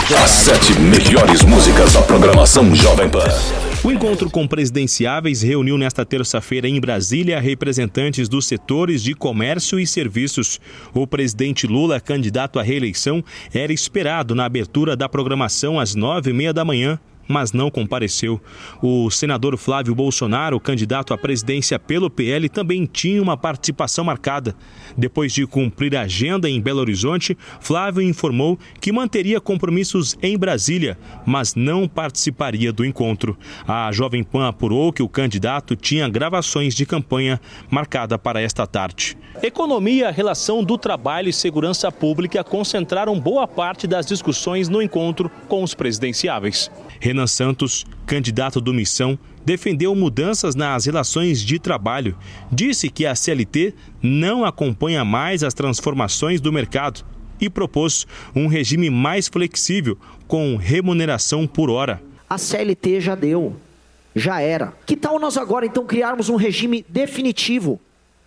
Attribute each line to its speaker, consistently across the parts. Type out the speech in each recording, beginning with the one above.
Speaker 1: As 7 melhores músicas da programação Jovem Pan.
Speaker 2: O encontro com presidenciáveis reuniu nesta terça-feira em Brasília representantes dos setores de comércio e serviços. O presidente Lula, candidato à reeleição, era esperado na abertura da programação às 9h30 da manhã, mas não compareceu. O senador Flávio Bolsonaro, candidato à presidência pelo PL, também tinha uma participação marcada. Depois de cumprir a agenda em Belo Horizonte, Flávio informou que manteria compromissos em Brasília, mas não participaria do encontro. A Jovem Pan apurou que o candidato tinha gravações de campanha marcada para esta tarde. Economia, relação do trabalho e segurança pública concentraram boa parte das discussões no encontro com os presidenciáveis. Renan Santos, candidato do Missão, defendeu mudanças nas relações de trabalho. Disse que a CLT não acompanha mais as transformações do mercado e propôs um regime mais flexível, com remuneração por hora.
Speaker 3: A CLT já deu, já era. Que tal nós agora então criarmos um regime definitivo?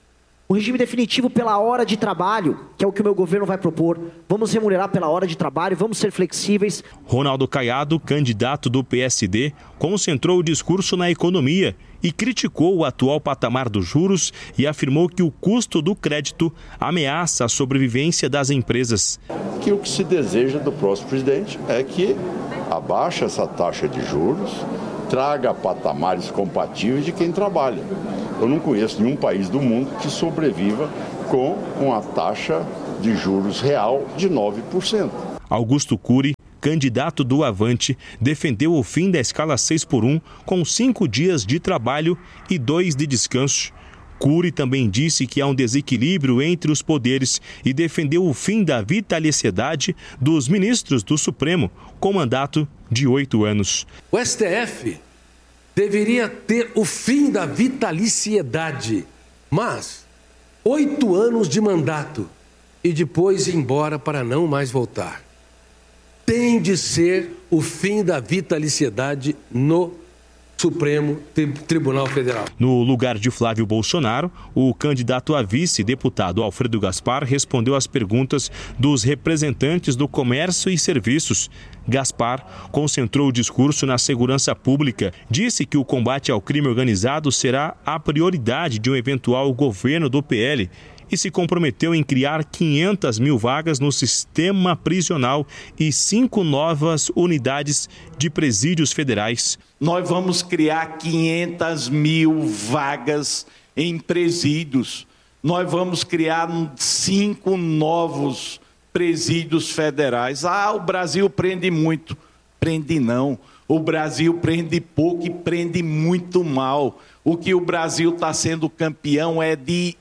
Speaker 3: Um regime definitivo pela hora de trabalho, que é o que o meu governo vai propor. Vamos remunerar pela hora de trabalho, vamos ser flexíveis.
Speaker 2: Ronaldo Caiado, candidato do PSD, concentrou o discurso na economia e criticou o atual patamar dos juros e afirmou que o custo do crédito ameaça a sobrevivência das empresas.
Speaker 4: Que o que se deseja do próximo presidente é que abaixe essa taxa de juros, traga patamares compatíveis de quem trabalha. Eu não conheço nenhum país do mundo que sobreviva com uma taxa de juros real de 9%.
Speaker 2: Augusto Cury, candidato do Avante, defendeu o fim da escala 6x1 com 5 dias de trabalho e 2 de descanso. Cury também disse que há um desequilíbrio entre os poderes e defendeu o fim da vitaliciedade dos ministros do Supremo, com mandato de 8 anos.
Speaker 5: O STF deveria ter o fim da vitaliciedade, mas 8 anos de mandato e depois ir embora para não mais voltar. Tem de ser o fim da vitaliciedade no Supremo Tribunal Federal.
Speaker 2: No lugar de Flávio Bolsonaro, o candidato a vice, deputado Alfredo Gaspar, respondeu às perguntas dos representantes do comércio e serviços. Gaspar concentrou o discurso na segurança pública, disse que o combate ao crime organizado será a prioridade de um eventual governo do PL e se comprometeu em criar 500 mil vagas no sistema prisional e 5 novas unidades de presídios federais.
Speaker 6: Nós vamos criar 500 mil vagas em presídios. Nós vamos criar 5 novos presídios federais. O Brasil prende muito. Prende não. O Brasil prende pouco e prende muito mal. O que o Brasil está sendo campeão é de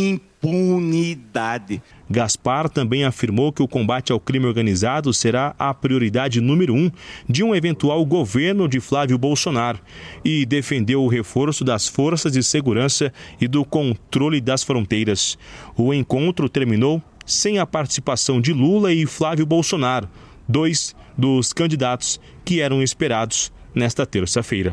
Speaker 6: impunidade.
Speaker 2: Gaspar também afirmou que o combate ao crime organizado será a prioridade número 1 de um eventual governo de Flávio Bolsonaro e defendeu o reforço das forças de segurança e do controle das fronteiras. O encontro terminou sem a participação de Lula e Flávio Bolsonaro, 2 dos candidatos que eram esperados nesta terça-feira.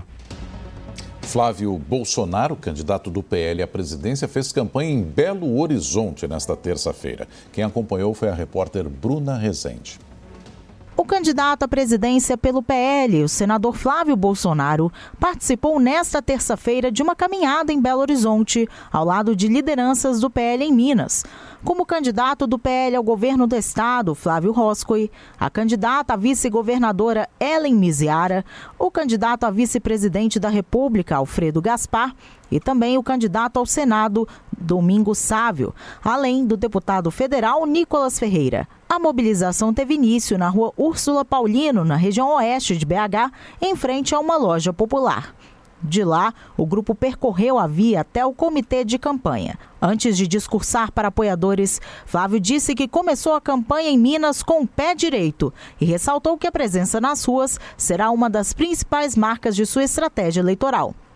Speaker 7: Flávio Bolsonaro, candidato do PL à presidência, fez campanha em Belo Horizonte nesta terça-feira. Quem acompanhou foi a repórter Bruna Rezende.
Speaker 8: O candidato à presidência pelo PL, o senador Flávio Bolsonaro, participou nesta terça-feira de uma caminhada em Belo Horizonte, ao lado de lideranças do PL em Minas. Como candidato do PL ao governo do estado, Flávio Roscoe, a candidata a vice-governadora Ellen Miziara, o candidato a vice-presidente da República, Alfredo Gaspar, e também o candidato ao Senado, Domingos Sávio, além do deputado federal Nicolas Ferreira. A mobilização teve início na rua Úrsula Paulino, na região oeste de BH, em frente a uma loja popular. De lá, o grupo percorreu a via até o comitê de campanha. Antes de discursar para apoiadores, Flávio disse que começou a campanha em Minas com o pé direito e ressaltou que a presença nas ruas será uma das principais marcas de sua estratégia eleitoral.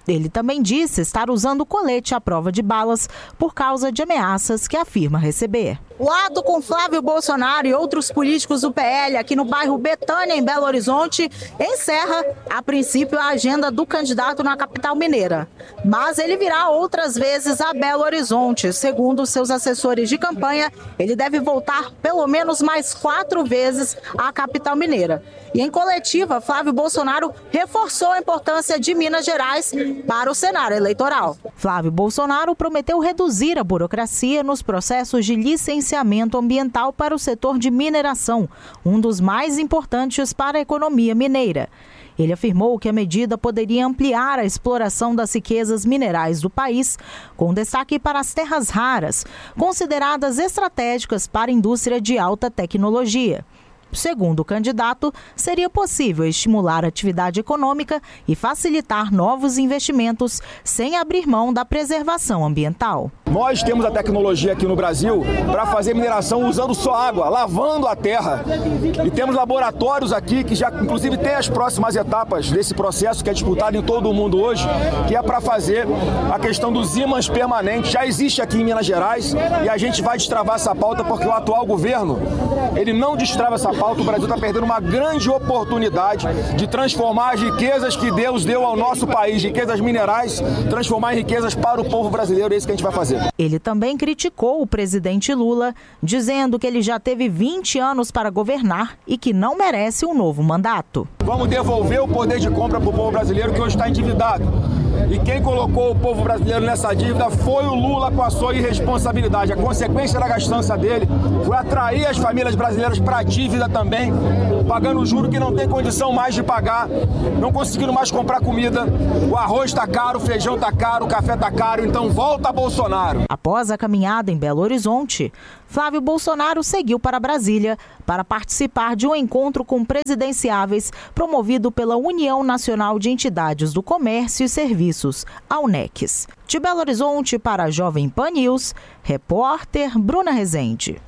Speaker 8: Ele também disse estar usando colete à prova de balas por causa de ameaças que afirma receber. O ato com Flávio Bolsonaro e outros políticos do PL aqui no bairro Betânia, em Belo Horizonte, encerra, a princípio, a agenda do candidato na capital mineira. Mas ele virá outras vezes a Belo Horizonte. Segundo seus assessores de campanha, ele deve voltar pelo menos mais 4 vezes à capital mineira. E em coletiva, Flávio Bolsonaro reforçou a importância de Minas Gerais para o cenário eleitoral. Flávio Bolsonaro prometeu reduzir a burocracia nos processos de licenciamento ambiental para o setor de mineração, um dos mais importantes para a economia mineira. Ele afirmou que a medida poderia ampliar a exploração das riquezas minerais do país, com destaque para as terras raras, consideradas estratégicas para a indústria de alta tecnologia. Segundo o candidato, seria possível estimular a atividade econômica e facilitar novos investimentos sem abrir mão da preservação ambiental.
Speaker 9: Nós temos a tecnologia aqui no Brasil para fazer mineração usando só água, lavando a terra. E temos laboratórios aqui que já, inclusive, tem as próximas etapas desse processo que é disputado em todo o mundo hoje, que é para fazer a questão dos ímãs permanentes. Já existe aqui em Minas Gerais e a gente vai destravar essa pauta porque o atual governo, ele não destrava essa pauta. O Brasil está perdendo uma grande oportunidade de transformar as riquezas que Deus deu ao nosso país, riquezas minerais, transformar em riquezas para o povo brasileiro. É isso que a gente vai fazer.
Speaker 8: Ele também criticou o presidente Lula, dizendo que ele já teve 20 anos para governar e que não merece um novo mandato.
Speaker 9: Vamos devolver o poder de compra para o povo brasileiro que hoje está endividado. E quem colocou o povo brasileiro nessa dívida foi o Lula com a sua irresponsabilidade. A consequência da gastança dele foi atrair as famílias brasileiras para a dívida também, pagando juro que não tem condição mais de pagar, não conseguindo mais comprar comida. O arroz está caro, o feijão está caro, o café está caro, então volta Bolsonaro.
Speaker 8: Após a caminhada em Belo Horizonte, Flávio Bolsonaro seguiu para Brasília para participar de um encontro com presidenciáveis promovido pela União Nacional de Entidades do Comércio e Serviços, a UNECS. De Belo Horizonte para a Jovem Pan News, repórter Bruna Rezende.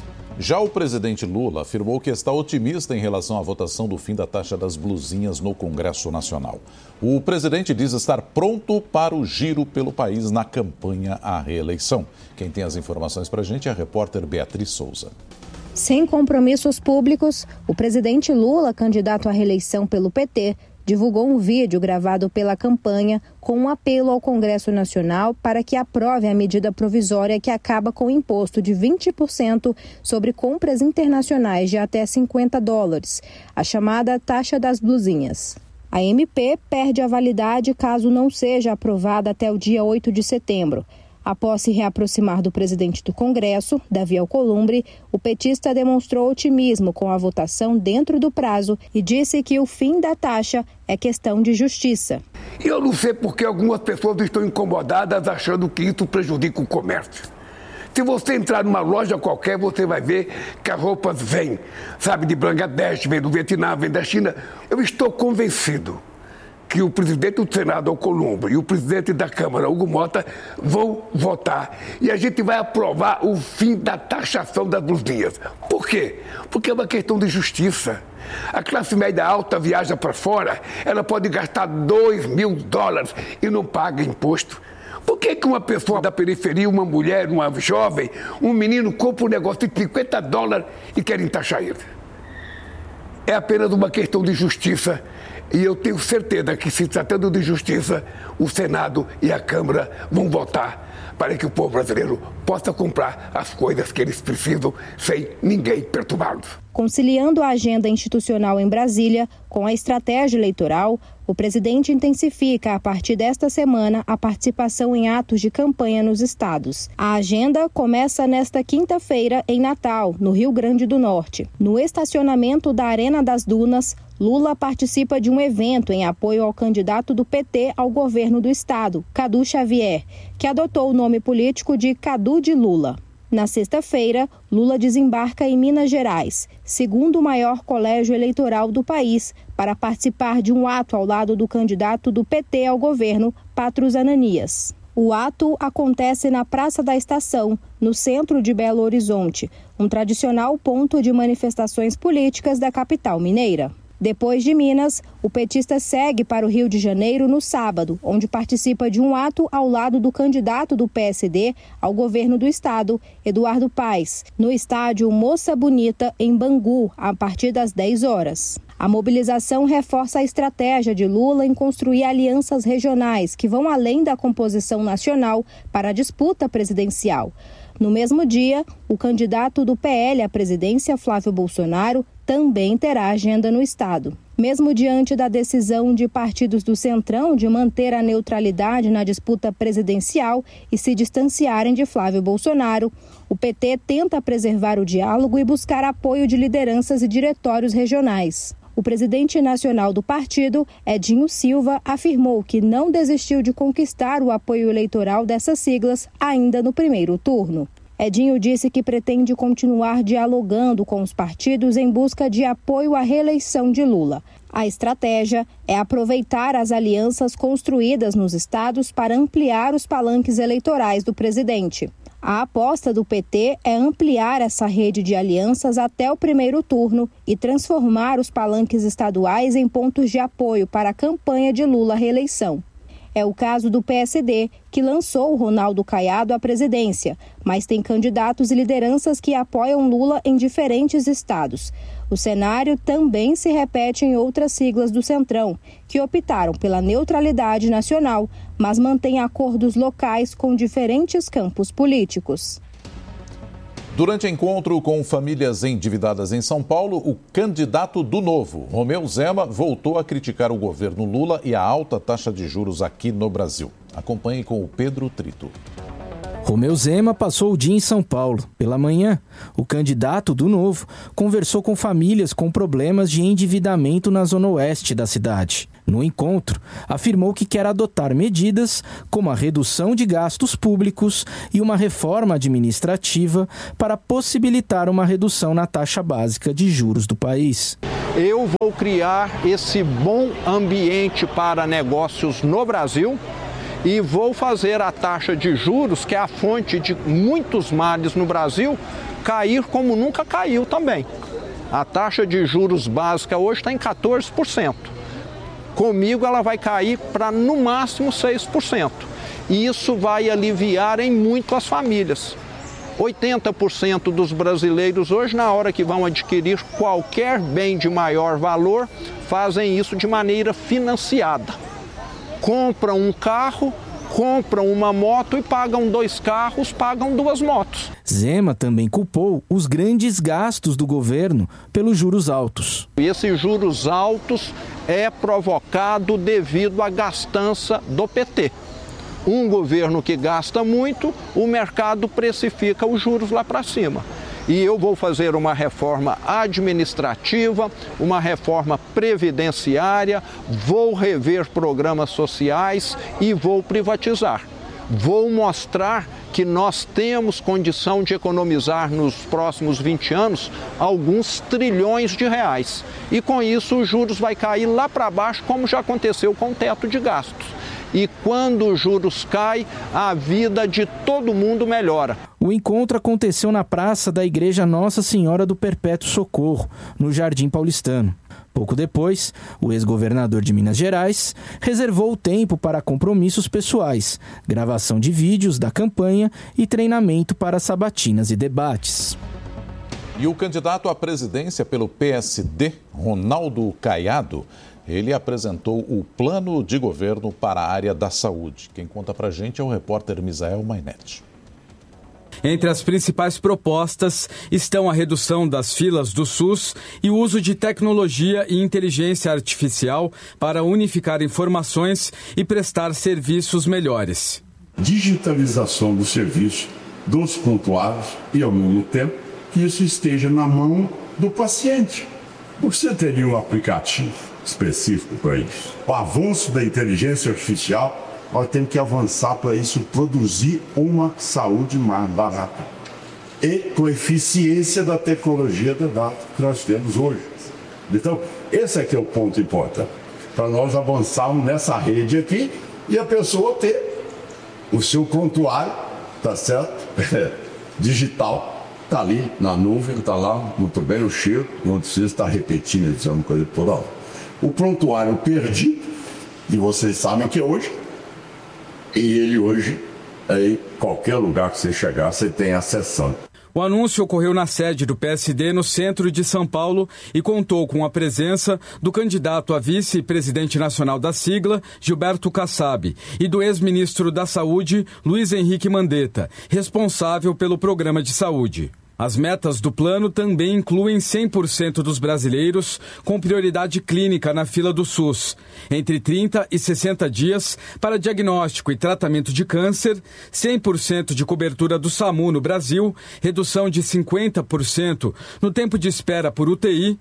Speaker 7: Já o presidente Lula afirmou que está otimista em relação à votação do fim da taxa das blusinhas no Congresso Nacional. O presidente diz estar pronto para o giro pelo país na campanha à reeleição. Quem tem as informações para a gente é a repórter Beatriz Souza.
Speaker 10: Sem compromissos públicos, o presidente Lula, candidato à reeleição pelo PT, divulgou um vídeo gravado pela campanha com um apelo ao Congresso Nacional para que aprove a medida provisória que acaba com o imposto de 20% sobre compras internacionais de até $50, a chamada taxa das blusinhas. A MP perde a validade caso não seja aprovada até o dia 8 de setembro. Após se reaproximar do presidente do Congresso, Davi Alcolumbre, o petista demonstrou otimismo com a votação dentro do prazo e disse que o fim da taxa é questão de justiça.
Speaker 11: Eu não sei porque algumas pessoas estão incomodadas achando que isso prejudica o comércio. Se você entrar numa loja qualquer, você vai ver que as roupas vêm, sabe, de Bangladesh, vêm do Vietnã, vêm da China. Eu estou convencido que o presidente do Senado, Alcolumbre, e o presidente da Câmara, Hugo Mota, vão votar. E a gente vai aprovar o fim da taxação das blusinhas. Por quê? Porque é uma questão de justiça. A classe média alta viaja para fora, ela pode gastar $2.000 e não paga imposto. Por que uma pessoa da periferia, uma mulher, uma jovem, um menino, compra um negócio de $50 e querem taxar ele? É apenas uma questão de justiça. E eu tenho certeza que, se tratando de justiça, o Senado e a Câmara vão votar para que o povo brasileiro possa comprar as coisas que eles precisam sem ninguém perturbá-los.
Speaker 10: Conciliando a agenda institucional em Brasília com a estratégia eleitoral, o presidente intensifica, a partir desta semana, a participação em atos de campanha nos estados. A agenda começa nesta quinta-feira, em Natal, no Rio Grande do Norte. No estacionamento da Arena das Dunas, Lula participa de um evento em apoio ao candidato do PT ao governo do estado, Cadu Xavier, que adotou o nome político de Cadu de Lula. Na sexta-feira, Lula desembarca em Minas Gerais, segundo maior colégio eleitoral do país, para participar de um ato ao lado do candidato do PT ao governo, Patrus Ananias. O ato acontece na Praça da Estação, no centro de Belo Horizonte, um tradicional ponto de manifestações políticas da capital mineira. Depois de Minas, o petista segue para o Rio de Janeiro no sábado, onde participa de um ato ao lado do candidato do PSD ao governo do estado, Eduardo Paes, no estádio Moça Bonita, em Bangu, a partir das 10 horas. A mobilização reforça a estratégia de Lula em construir alianças regionais que vão além da composição nacional para a disputa presidencial. No mesmo dia, o candidato do PL à presidência, Flávio Bolsonaro, também terá agenda no estado. Mesmo diante da decisão de partidos do Centrão de manter a neutralidade na disputa presidencial e se distanciarem de Flávio Bolsonaro, o PT tenta preservar o diálogo e buscar apoio de lideranças e diretórios regionais. O presidente nacional do partido, Edinho Silva, afirmou que não desistiu de conquistar o apoio eleitoral dessas siglas ainda no primeiro turno. Edinho disse que pretende continuar dialogando com os partidos em busca de apoio à reeleição de Lula. A estratégia é aproveitar as alianças construídas nos estados para ampliar os palanques eleitorais do presidente. A aposta do PT é ampliar essa rede de alianças até o primeiro turno e transformar os palanques estaduais em pontos de apoio para a campanha de Lula à reeleição. É o caso do PSD, que lançou o Ronaldo Caiado à presidência, mas tem candidatos e lideranças que apoiam Lula em diferentes estados. O cenário também se repete em outras siglas do Centrão, que optaram pela neutralidade nacional, mas mantêm acordos locais com diferentes campos políticos.
Speaker 7: Durante encontro com famílias endividadas em São Paulo, o candidato do Novo, Romeu Zema, voltou a criticar o governo Lula e a alta taxa de juros aqui no Brasil. Acompanhe com o Pedro Trito.
Speaker 12: Romeu Zema passou o dia em São Paulo. Pela manhã, o candidato do Novo conversou com famílias com problemas de endividamento na zona oeste da cidade. No encontro, afirmou que quer adotar medidas como a redução de gastos públicos e uma reforma administrativa para possibilitar uma redução na taxa básica de juros do país.
Speaker 13: Eu vou criar esse bom ambiente para negócios no Brasil e vou fazer a taxa de juros, que é a fonte de muitos males no Brasil, cair como nunca caiu também. A taxa de juros básica hoje está em 14%. Comigo ela vai cair para no máximo 6%. E isso vai aliviar em muito as famílias. 80% dos brasileiros hoje, na hora que vão adquirir qualquer bem de maior valor, fazem isso de maneira financiada. Compram um carro, compram uma moto e pagam 2 carros, pagam 2 motos.
Speaker 12: Zema também culpou os grandes gastos do governo pelos juros altos.
Speaker 13: Esses juros altos é provocado devido à gastança do PT. Um governo que gasta muito, o mercado precifica os juros lá para cima. E eu vou fazer uma reforma administrativa, uma reforma previdenciária, vou rever programas sociais e vou privatizar. Vou mostrar que nós temos condição de economizar nos próximos 20 anos alguns trilhões de reais. E com isso os juros vai cair lá para baixo, como já aconteceu com o teto de gastos. E quando os juros caem, a vida de todo mundo melhora.
Speaker 12: O encontro aconteceu na praça da Igreja Nossa Senhora do Perpétuo Socorro, no Jardim Paulistano. Pouco depois, o ex-governador de Minas Gerais reservou o tempo para compromissos pessoais, gravação de vídeos da campanha e treinamento para sabatinas e debates.
Speaker 7: E o candidato à presidência pelo PSD, Ronaldo Caiado, ele apresentou o plano de governo para a área da saúde. Quem conta pra gente é o repórter Misael Mainetti.
Speaker 14: Entre as principais propostas estão a redução das filas do SUS e o uso de tecnologia e inteligência artificial para unificar informações e prestar serviços melhores.
Speaker 15: Digitalização do serviço dos prontuários e, ao mesmo tempo, que isso esteja na mão do paciente. Você teria um aplicativo específico para isso. O avanço da inteligência artificial, nós temos que avançar para isso, produzir uma saúde mais barata. E com a eficiência da tecnologia da data que nós temos hoje. Então, esse aqui é o ponto importante. Para nós avançarmos nessa rede aqui e a pessoa ter o seu prontuário, tá certo? Digital, está ali na nuvem, está lá, muito bem, o cheiro, não precisa estar repetindo, dizendo coisa toda hora. O prontuário eu perdi, e vocês sabem que é hoje, e ele hoje, em qualquer lugar que você chegar, você tem acessando.
Speaker 14: O anúncio ocorreu na sede do PSD no centro de São Paulo e contou com a presença do candidato a vice-presidente nacional da sigla, Gilberto Kassab, e do ex-ministro da Saúde, Luiz Henrique Mandetta, responsável pelo programa de saúde. As metas do plano também incluem 100% dos brasileiros com prioridade clínica na fila do SUS, entre 30 e 60 dias para diagnóstico e tratamento de câncer, 100% de cobertura do SAMU no Brasil, redução de 50% no tempo de espera por UTI,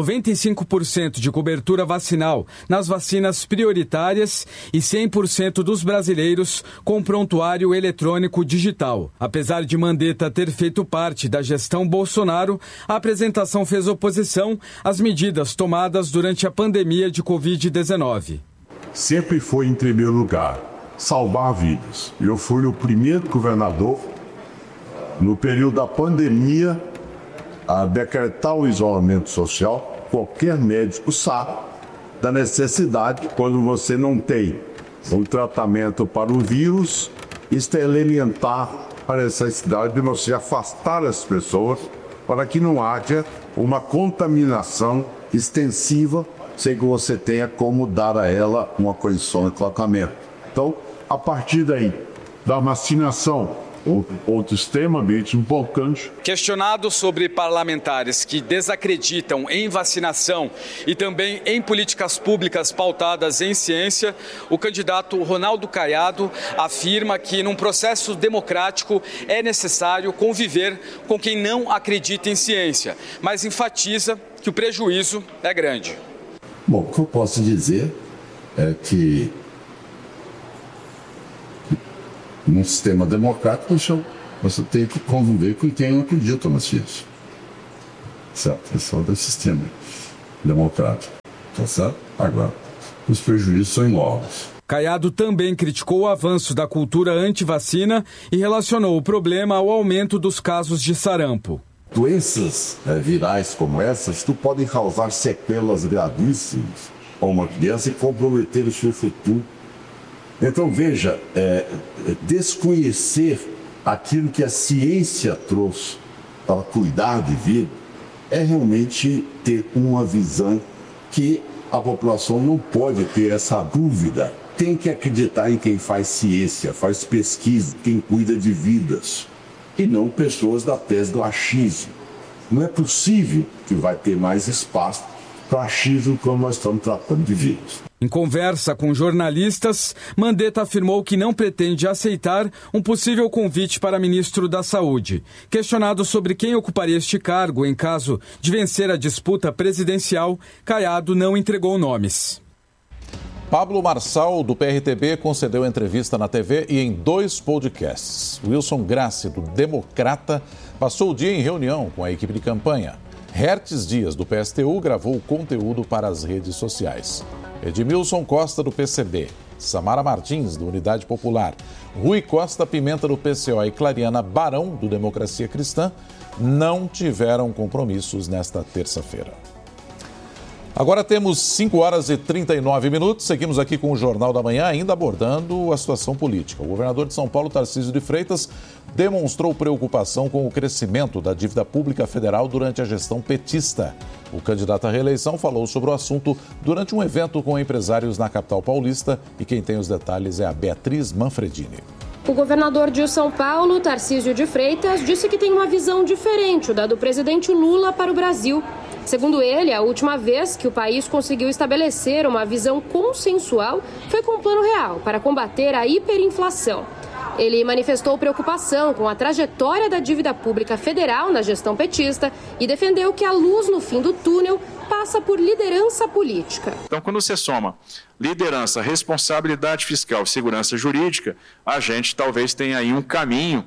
Speaker 14: 95% de cobertura vacinal nas vacinas prioritárias e 100% dos brasileiros com prontuário eletrônico digital. Apesar de Mandetta ter feito parte da gestão Bolsonaro, a apresentação fez oposição às medidas tomadas durante a pandemia de Covid-19.
Speaker 15: Sempre foi em primeiro lugar salvar vidas. Eu fui o primeiro governador, no período da pandemia, a decretar o isolamento social. Qualquer médico sabe da necessidade, quando você não tem um tratamento para o vírus, isso é elementar para essa cidade de você afastar as pessoas para que não haja uma contaminação extensiva sem que você tenha como dar a ela uma condição de tratamento. Então, a partir daí, da vacinação, outro extremamente importante.
Speaker 14: Questionado sobre parlamentares que desacreditam em vacinação e também em políticas públicas pautadas em ciência, o candidato Ronaldo Caiado afirma que num processo democrático é necessário conviver com quem não acredita em ciência, mas enfatiza que o prejuízo é grande.
Speaker 15: Bom, o que eu posso dizer é que num sistema democrático, você tem que conviver com quem não acredita na ciência. Certo? Esse é o sistema democrático. Tá certo? Agora, os prejuízos são enormes.
Speaker 14: Caiado também criticou o avanço da cultura anti-vacina e relacionou o problema ao aumento dos casos de sarampo.
Speaker 15: Doenças virais como essas podem causar sequelas gravíssimas a uma criança e comprometer o seu futuro. Então, veja, desconhecer aquilo que a ciência trouxe para cuidar de vida é realmente ter uma visão que a população não pode ter essa dúvida. Tem que acreditar em quem faz ciência, faz pesquisa, quem cuida de vidas, e não pessoas da tese do achismo. Não é possível que vai ter mais espaço para achismo quando nós estamos tratando de vidas.
Speaker 14: Em conversa com jornalistas, Mandetta afirmou que não pretende aceitar um possível convite para ministro da Saúde. Questionado sobre quem ocuparia este cargo em caso de vencer a disputa presidencial, Caiado não entregou nomes.
Speaker 7: Pablo Marçal, do PRTB, concedeu entrevista na TV e em 2 podcasts. Wilson Grassi, do Democrata, passou o dia em reunião com a equipe de campanha. Hertz Dias, do PSTU, gravou conteúdo para as redes sociais. Edmilson Costa, do PCB, Samara Martins, do Unidade Popular, Rui Costa Pimenta, do PCO e Clariana Barão, do Democracia Cristã, não tiveram compromissos nesta terça-feira. Agora temos 5 horas e 39 minutos, seguimos aqui com o Jornal da Manhã, ainda abordando a situação política. O governador de São Paulo, Tarcísio de Freitas, demonstrou preocupação com o crescimento da dívida pública federal durante a gestão petista. O candidato à reeleição falou sobre o assunto durante um evento com empresários na capital paulista e quem tem os detalhes é a Beatriz Manfredini.
Speaker 16: O governador de São Paulo, Tarcísio de Freitas, disse que tem uma visão diferente da do presidente Lula para o Brasil. Segundo ele, a última vez que o país conseguiu estabelecer uma visão consensual foi com um plano real para combater a hiperinflação. Ele manifestou preocupação com a trajetória da dívida pública federal na gestão petista e defendeu que a luz no fim do túnel passa por liderança política.
Speaker 17: Então, quando você soma liderança, responsabilidade fiscal e segurança jurídica, a gente talvez tenha aí um caminho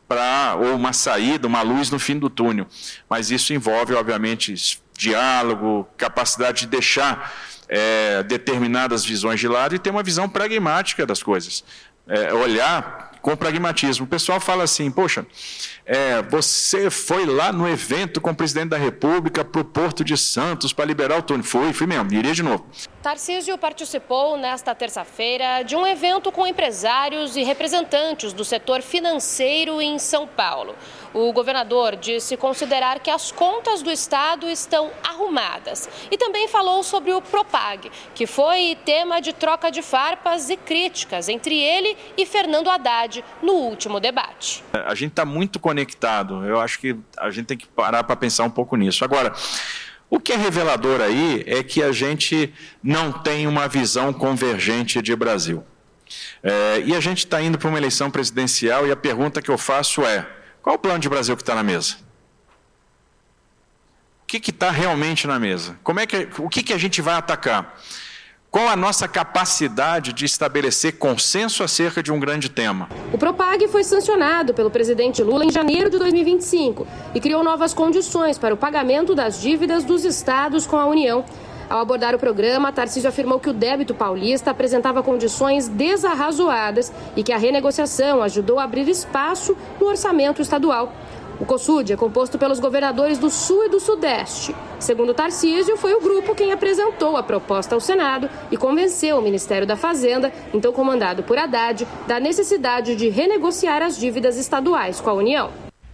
Speaker 17: ou uma saída, uma luz no fim do túnel. Mas isso envolve, obviamente, diálogo, capacidade de deixar determinadas visões de lado e ter uma visão pragmática das coisas. Olhar com pragmatismo. O pessoal fala assim, poxa, você foi lá no evento com o presidente da República para o Porto de Santos para liberar o túnel. Fui mesmo, iria de novo.
Speaker 16: Tarcísio participou nesta terça-feira de um evento com empresários e representantes do setor financeiro em São Paulo. O governador disse considerar que as contas do Estado estão arrumadas e também falou sobre o Propag, que foi tema de troca de farpas e críticas entre ele e Fernando Haddad no último debate.
Speaker 17: A gente está muito conectado, eu acho que a gente tem que parar para pensar um pouco nisso. Agora, o que é revelador aí é que a gente não tem uma visão convergente de Brasil. E a gente está indo para uma eleição presidencial e a pergunta que eu faço é: qual o plano de Brasil que está na mesa? O que está realmente na mesa? O que a gente vai atacar? Qual a nossa capacidade de estabelecer consenso acerca de um grande tema?
Speaker 16: O Propag foi sancionado pelo presidente Lula em janeiro de 2025 e criou novas condições para o pagamento das dívidas dos estados com a União. Ao abordar o programa, Tarcísio afirmou que o débito paulista apresentava condições desarrazoadas e que a renegociação ajudou a abrir espaço no orçamento estadual. O COSUD é composto pelos governadores do Sul e do Sudeste. Segundo Tarcísio, foi o grupo quem apresentou a proposta ao Senado e convenceu o Ministério da Fazenda, então comandado por Haddad, da necessidade de renegociar as dívidas estaduais com a União.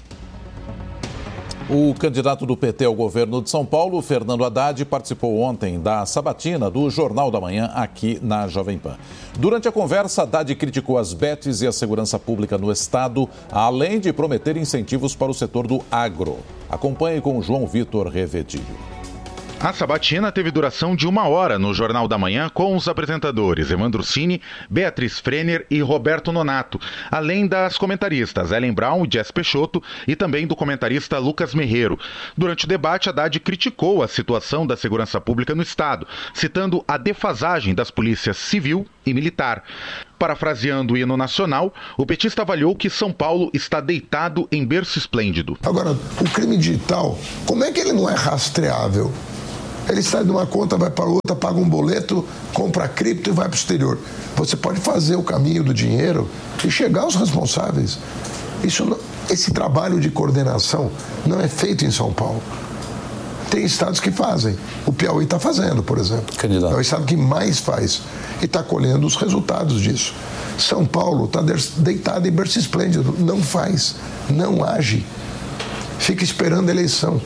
Speaker 7: O candidato do PT ao governo de São Paulo, Fernando Haddad, participou ontem da sabatina do Jornal da Manhã aqui na Jovem Pan. Durante a conversa, Haddad criticou as betes e a segurança pública no estado, além de prometer incentivos para o setor do agro. Acompanhe com João Vitor Revedilho.
Speaker 18: A sabatina teve duração de 1 hora no Jornal da Manhã com os apresentadores Evandro Cini, Beatriz Frenner e Roberto Nonato, além das comentaristas Ellen Brown e Jess Peixoto e também do comentarista Lucas Merreiro. Durante o debate, Haddad criticou a situação da segurança pública no estado, citando a defasagem das polícias civil e militar. Parafraseando o hino nacional, o petista avaliou que São Paulo está deitado em berço esplêndido.
Speaker 19: Agora, o crime digital, como é que ele não é rastreável? Ele sai de uma conta, vai para outra, paga um boleto, compra cripto e vai para o exterior. Você pode fazer o caminho do dinheiro e chegar aos responsáveis. Esse trabalho de coordenação não é feito em São Paulo. Tem estados que fazem. O Piauí está fazendo, por exemplo. É o estado que mais faz e está colhendo os resultados disso. São Paulo está deitado em berço esplêndido. Não faz, não age. Fica esperando a eleição.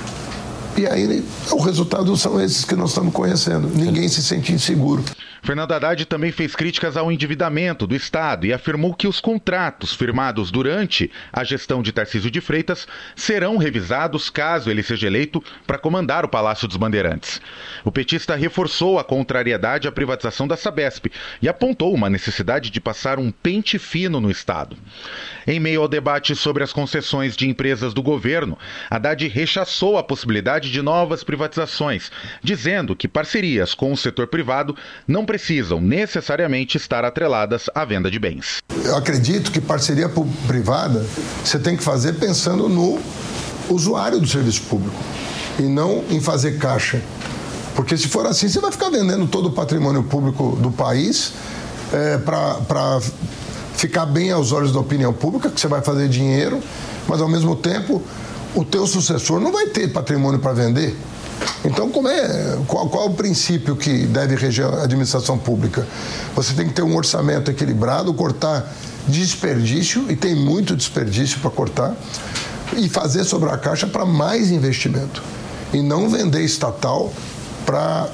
Speaker 19: E aí, os resultados são esses que nós estamos conhecendo. Ninguém se sente inseguro.
Speaker 18: Fernando Haddad também fez críticas ao endividamento do Estado e afirmou que os contratos firmados durante a gestão de Tarcísio de Freitas serão revisados caso ele seja eleito para comandar o Palácio dos Bandeirantes. O petista reforçou a contrariedade à privatização da Sabesp e apontou uma necessidade de passar um pente fino no Estado. Em meio ao debate sobre as concessões de empresas do governo, Haddad rechaçou a possibilidade de novas privatizações, dizendo que parcerias com o setor privado não precisam necessariamente estar atreladas à venda de bens.
Speaker 19: Eu acredito que parceria privada você tem que fazer pensando no usuário do serviço público e não em fazer caixa. Porque se for assim, você vai ficar vendendo todo o patrimônio público do país para ficar bem aos olhos da opinião pública, que você vai fazer dinheiro, mas ao mesmo tempo o teu sucessor não vai ter patrimônio para vender. Então, qual o princípio que deve reger a administração pública? Você tem que ter um orçamento equilibrado, cortar desperdício, e tem muito desperdício para cortar, e fazer sobrar a caixa para mais investimento. E não vender estatal para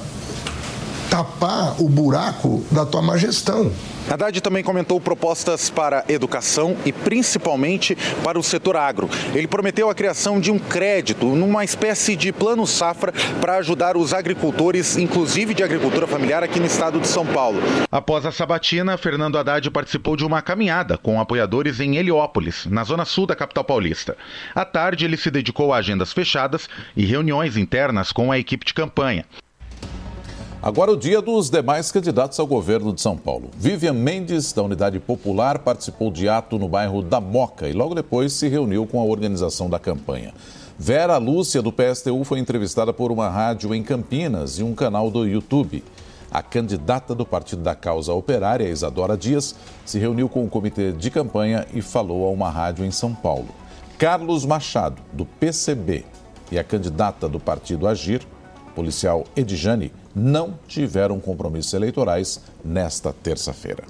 Speaker 19: tapar o buraco da tua má gestão.
Speaker 18: Haddad também comentou propostas para educação e principalmente para o setor agro. Ele prometeu a criação de um crédito, numa espécie de plano safra para ajudar os agricultores, inclusive de agricultura familiar aqui no estado de São Paulo. Após a sabatina, Fernando Haddad participou de uma caminhada com apoiadores em Heliópolis, na zona sul da capital paulista. À tarde, ele se dedicou a agendas fechadas e reuniões internas com a equipe de campanha.
Speaker 7: Agora o dia dos demais candidatos ao governo de São Paulo. Vivian Mendes, da Unidade Popular, participou de ato no bairro da Moca e logo depois se reuniu com a organização da campanha. Vera Lúcia, do PSTU, foi entrevistada por uma rádio em Campinas e um canal do YouTube. A candidata do Partido da Causa Operária, Isadora Dias, se reuniu com o comitê de campanha e falou a uma rádio em São Paulo. Carlos Machado, do PCB, e a candidata do Partido Agir, policial Edjane, não tiveram compromissos eleitorais nesta terça-feira.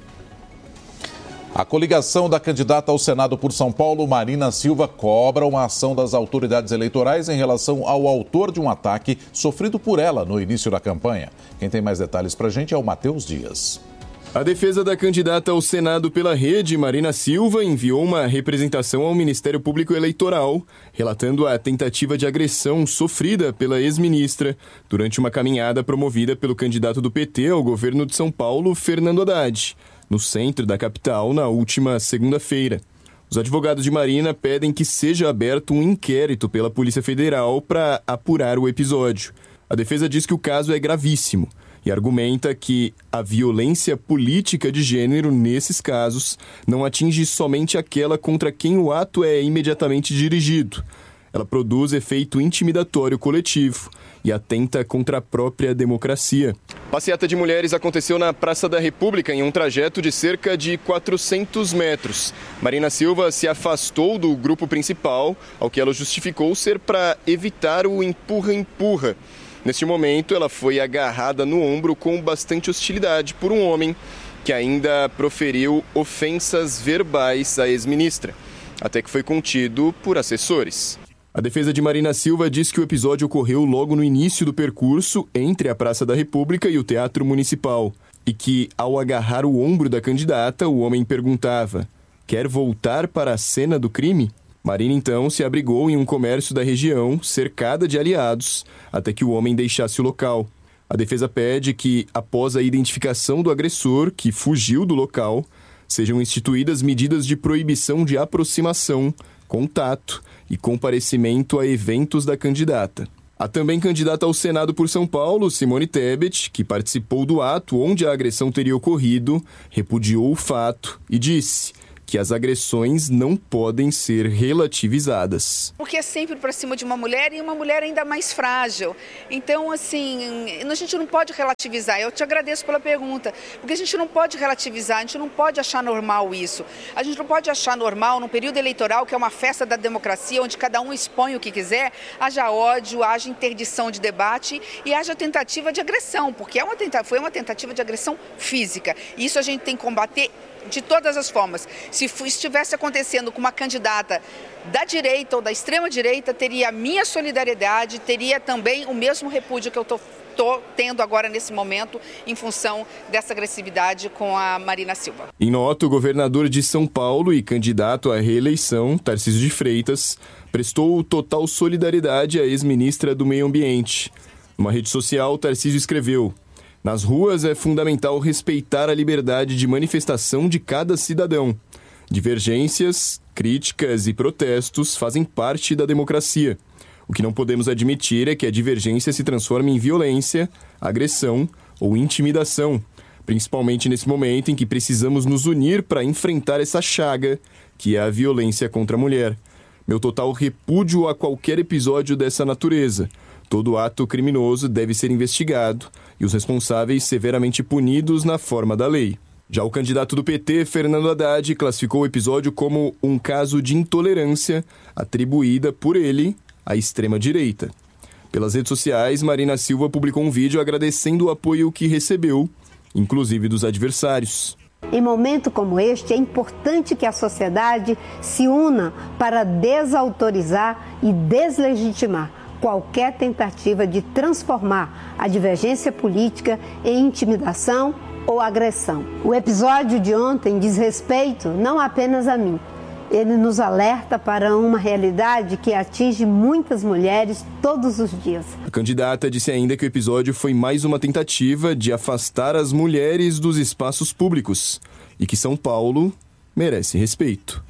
Speaker 7: A coligação da candidata ao Senado por São Paulo, Marina Silva, cobra uma ação das autoridades eleitorais em relação ao autor de um ataque sofrido por ela no início da campanha. Quem tem mais detalhes para a gente é o Matheus Dias.
Speaker 20: A defesa da candidata ao Senado pela Rede, Marina Silva, enviou uma representação ao Ministério Público Eleitoral, relatando a tentativa de agressão sofrida pela ex-ministra durante uma caminhada promovida pelo candidato do PT ao governo de São Paulo, Fernando Haddad, no centro da capital, na última segunda-feira. Os advogados de Marina pedem que seja aberto um inquérito pela Polícia Federal para apurar o episódio. A defesa diz que o caso é gravíssimo e argumenta que a violência política de gênero, nesses casos, não atinge somente aquela contra quem o ato é imediatamente dirigido. Ela produz efeito intimidatório coletivo e atenta contra a própria democracia. A passeata de mulheres aconteceu na Praça da República em um trajeto de cerca de 400 metros. Marina Silva se afastou do grupo principal, ao que ela justificou ser para evitar o empurra-empurra. Neste momento, ela foi agarrada no ombro com bastante hostilidade por um homem que ainda proferiu ofensas verbais à ex-ministra, até que foi contido por assessores. A defesa de Marina Silva diz que o episódio ocorreu logo no início do percurso entre a Praça da República e o Teatro Municipal e que, ao agarrar o ombro da candidata, o homem perguntava: "Quer voltar para a cena do crime?" Marina, então, se abrigou em um comércio da região, cercada de aliados, até que o homem deixasse o local. A defesa pede que, após a identificação do agressor, que fugiu do local, sejam instituídas medidas de proibição de aproximação, contato e comparecimento a eventos da candidata. A também candidata ao Senado por São Paulo, Simone Tebet, que participou do ato onde a agressão teria ocorrido, repudiou o fato e disse que as agressões não podem ser relativizadas.
Speaker 21: Porque é sempre para cima de uma mulher e uma mulher ainda mais frágil. Então, assim, a gente não pode relativizar. Eu te agradeço pela pergunta, porque a gente não pode relativizar, a gente não pode achar normal isso. A gente não pode achar normal, num período eleitoral, que é uma festa da democracia, onde cada um expõe o que quiser, haja ódio, haja interdição de debate e haja tentativa de agressão, porque foi uma tentativa de agressão física. E isso a gente tem que combater de todas as formas. Se estivesse acontecendo com uma candidata da direita ou da extrema-direita, teria a minha solidariedade, teria também o mesmo repúdio que eu estou tendo agora nesse momento em função dessa agressividade com a Marina Silva.
Speaker 20: Em nota, o governador de São Paulo e candidato à reeleição, Tarcísio de Freitas, prestou total solidariedade à ex-ministra do Meio Ambiente. Numa rede social, Tarcísio escreveu: "Nas ruas é fundamental respeitar a liberdade de manifestação de cada cidadão. Divergências, críticas e protestos fazem parte da democracia. O que não podemos admitir é que a divergência se transforme em violência, agressão ou intimidação, principalmente nesse momento em que precisamos nos unir para enfrentar essa chaga, que é a violência contra a mulher. Meu total repúdio a qualquer episódio dessa natureza. Todo ato criminoso deve ser investigado e os responsáveis severamente punidos na forma da lei." Já o candidato do PT, Fernando Haddad, classificou o episódio como um caso de intolerância atribuída por ele à extrema-direita. Pelas redes sociais, Marina Silva publicou um vídeo agradecendo o apoio que recebeu, inclusive dos adversários.
Speaker 22: Em momento como este, é importante que a sociedade se una para desautorizar e deslegitimar qualquer tentativa de transformar a divergência política em intimidação ou agressão. O episódio de ontem diz respeito não apenas a mim. Ele nos alerta para uma realidade que atinge muitas mulheres todos os dias.
Speaker 20: A candidata disse ainda que o episódio foi mais uma tentativa de afastar as mulheres dos espaços públicos e que São Paulo merece respeito.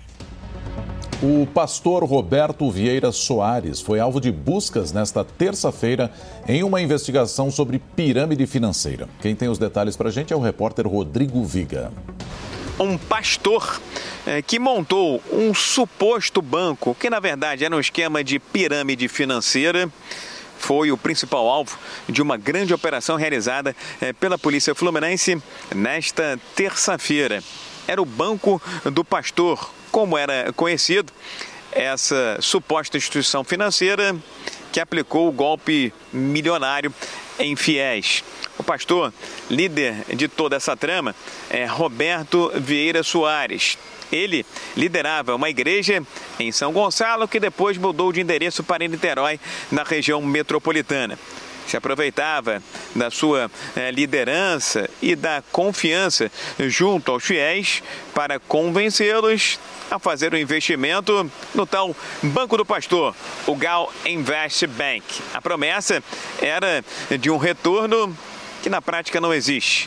Speaker 7: O pastor Roberto Vieira Soares foi alvo de buscas nesta terça-feira em uma investigação sobre pirâmide financeira. Quem tem os detalhes para a gente é o repórter Rodrigo Viga.
Speaker 23: Um pastor que montou um suposto banco, que na verdade era um esquema de pirâmide financeira, foi o principal alvo de uma grande operação realizada pela Polícia Fluminense nesta terça-feira. Era o Banco do Pastor, como era conhecido, essa suposta instituição financeira que aplicou o golpe milionário em fiéis. O pastor, líder de toda essa trama, é Roberto Vieira Soares. Ele liderava uma igreja em São Gonçalo que depois mudou de endereço para Niterói, na região metropolitana. Se aproveitava da sua liderança e da confiança junto aos fiéis para convencê-los a fazer o investimento no tal Banco do Pastor, o Gal Invest Bank. A promessa era de um retorno que na prática não existe.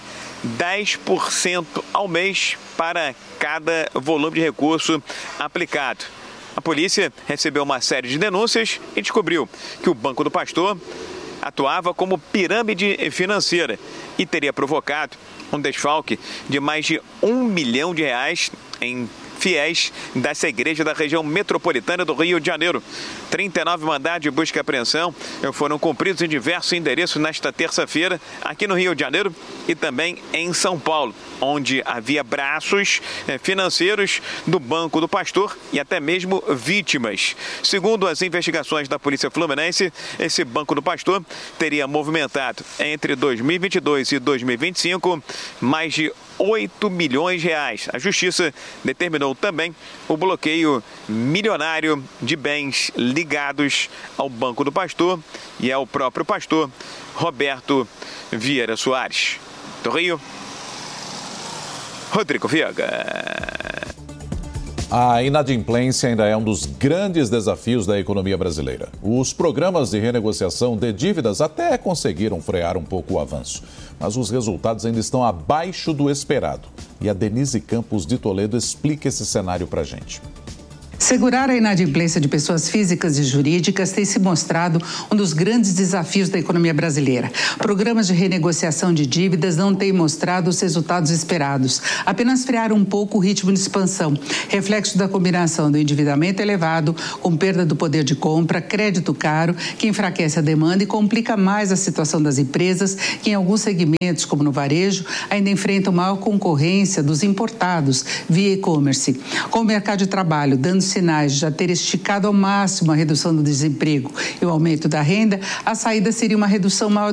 Speaker 23: 10% ao mês para cada volume de recurso aplicado. A polícia recebeu uma série de denúncias e descobriu que o Banco do Pastor atuava como pirâmide financeira e teria provocado um desfalque de mais de R$1 milhão em fiéis dessa igreja da região metropolitana do Rio de Janeiro. 39 mandados de busca e apreensão foram cumpridos em diversos endereços nesta terça-feira, aqui no Rio de Janeiro e também em São Paulo, onde havia braços financeiros do Banco do Pastor e até mesmo vítimas. Segundo as investigações da Polícia Fluminense, esse Banco do Pastor teria movimentado entre 2022 e 2025 mais de R$8 milhões. A Justiça determinou também o bloqueio milionário de bens ligados ao Banco do Pastor e ao próprio pastor Roberto Vieira Soares. Do Rio, Rodrigo Viega.
Speaker 7: A inadimplência ainda é um dos grandes desafios da economia brasileira. Os programas de renegociação de dívidas até conseguiram frear um pouco o avanço, mas os resultados ainda estão abaixo do esperado. E a Denise Campos de Toledo explica esse cenário para a gente.
Speaker 1: Segurar a inadimplência de pessoas físicas e jurídicas tem se mostrado um dos grandes desafios da economia brasileira. Programas de renegociação de dívidas não têm mostrado os resultados esperados, apenas frearam um pouco o ritmo de expansão, reflexo da combinação do endividamento elevado com perda do poder de compra, crédito caro, que enfraquece a demanda e complica mais a situação das empresas, que em alguns segmentos, como no varejo, ainda enfrentam maior concorrência dos importados via e-commerce. Com o mercado de trabalho dando sinais de já ter esticado ao máximo a redução do desemprego e o aumento da renda, a saída seria uma redução maior